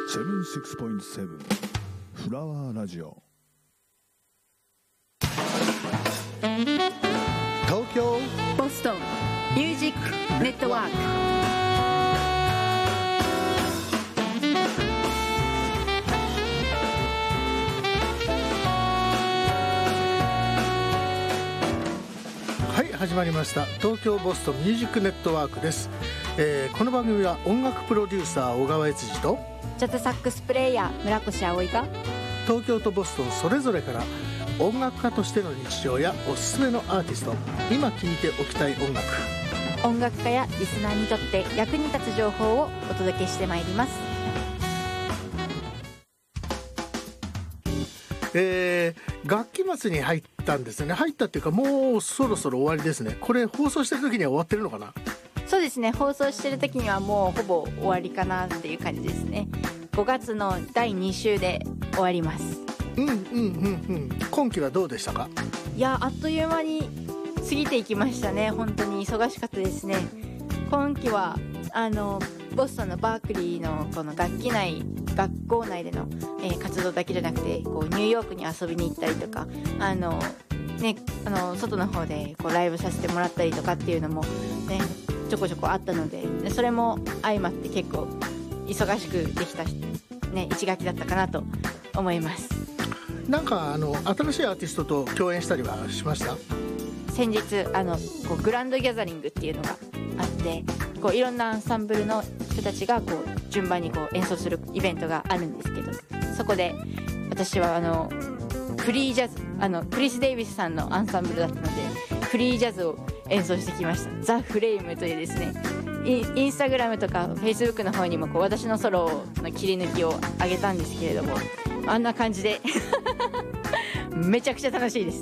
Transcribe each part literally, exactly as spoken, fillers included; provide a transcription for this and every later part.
セブンシックスポイントセブン フラワーラジオ、 東京ボストンミュージックネットワーク。 はい、始まりました東京ボストンミュージックネットワークです、えー、この番組は音楽プロデューサー小川悦司とジャズサックスプレイヤー村越葵が東京とボストンそれぞれから音楽家としての日常やおすすめのアーティスト、今聴いておきたい音楽、 音楽家やリスナーにとって役に立つ情報をお届けしてまいります。 えー、楽器祭に入ったんですよね。入ったっていうかもうそろそろ終わりですね。これ放送してる時には終わってるのかな。 そうですね、放送してる時にはもうほぼ終わりかなっていう感じですね。ごがつのだいに週で終わります。 うんうんうんうん。今期はどうでしたか。 いや、あっという間に過ぎていきましたね。本当に忙しかったですね。今期はあのボストンのバークリーのこの楽器内学校内での、えー、活動だけじゃなくて、こうニューヨークに遊びに行ったりとか、あのね、あの外の方でこうライブさせてもらったりとかっていうのもね、ちょこちょこあったので、それも相まって結構忙しくできた、ね、一学期だったかなと思います。 なんかあの新しいアーティストと共演したりはしました。 先日あのこうグランドギャザリングっていうのがあって、こういろんなアンサンブルの人たちがこう順番にこう演奏するイベントがあるんですけど、そこで私はあのフリージャズ、あのクリス・デイビスさんのアンサンブルだったのでフリージャズを演奏してきました。ザ・フレイムというですね、イン、インスタグラムとかフェイスブックの方にもこう私のソロの切り抜きを上げたんですけれども、あんな感じでめちゃくちゃ楽しいです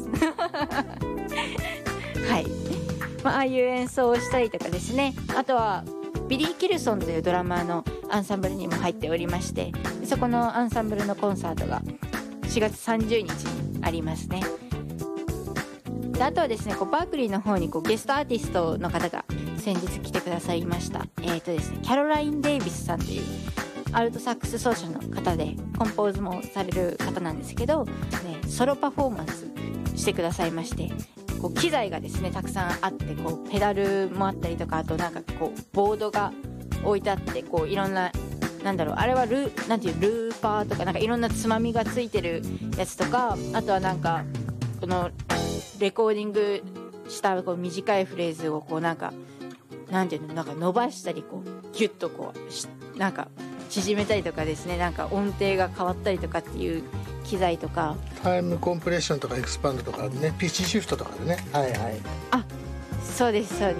はい、まあ、ああいう演奏をしたりとかですね、あとはビリー・キルソンというドラマーのアンサンブルにも入っておりまして、そこのアンサンブルのコンサートがしがつさんじゅうにちにありますね。であとはですね、こうバークリーの方にこうゲストアーティストの方が先日来てくださいました。えーとですね、キャロライン・デイビスさんというアルトサックス奏者の方でコンポーズもされる方なんですけど、ね、ソロパフォーマンスしてくださいまして、こう機材がですねたくさんあって、こうペダルもあったりとか、あとなんかこうボードが置いてあって、こういろんな、なんだろう、あれはルーなんていうルーパーとか、なんかいろんなつまみがついてるやつとか、あとはなんかこのレコーディングしたこう短いフレーズをこうなんかなんていうの、なんか伸ばしたりこうギュッとこうなんか縮めたりとかですね、なんか音程が変わったりとかっていう機材とか、 タイムコンプレッションとかエクスパンドとかね、ピッチシフトとかでね、はいはい、 あ、そうですそうです。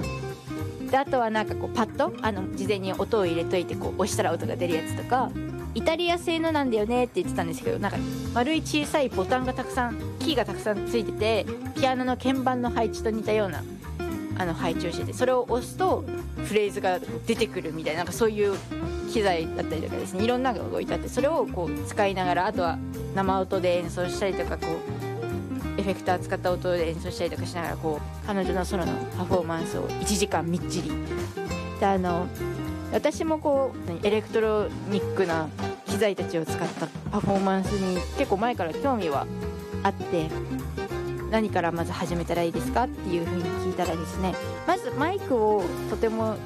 であとはなんかこうパッド、あの事前に音を入れといてこう押したら音が出るやつとか、イタリア製のなんだよねって言ってたんですけど、なんか丸い小さいボタンがたくさん、キーがたくさんついてて、ピアノの鍵盤の配置と似たようなあの配置をしてて、それを押すとフレーズが出てくるみたいな、なんかそういう機材だったりとかですね、いろんなのが置いてあって、それをこう使いながら、あとは生音で演奏したりとか、こうエフェクター使った音で演奏したりとかしながら、こう彼女のソロのパフォーマンスをいちじかんみっちりで、あの私もこうエレクトロニックな機材たちを使ったパフォーマンスに結構前から興味はあって、何からまず始めたらいいですかっていう風に聞いたらですね、まずマイクをとても